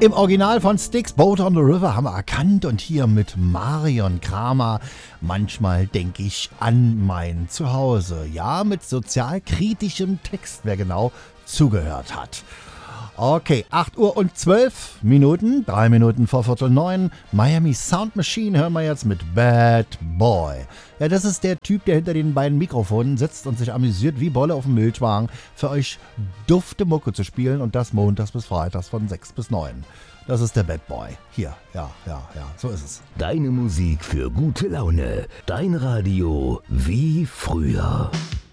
Im Original von Styx, Boat on the River, haben wir erkannt und hier mit Marion Kramer. Manchmal denke ich an mein Zuhause. Ja, mit sozialkritischem Text, wer genau zugehört hat. Okay, 8 Uhr und 12 Minuten, 3 Minuten vor Viertel 9. Miami Sound Machine hören wir jetzt mit Bad Boy. Ja, das ist der Typ, der hinter den beiden Mikrofonen sitzt und sich amüsiert wie Bolle auf dem Milchwagen, für euch dufte Mucke zu spielen und das montags bis freitags von 6 bis 9. Das ist der Bad Boy. Hier, ja, so ist es. Deine Musik für gute Laune. Dein Radio wie früher.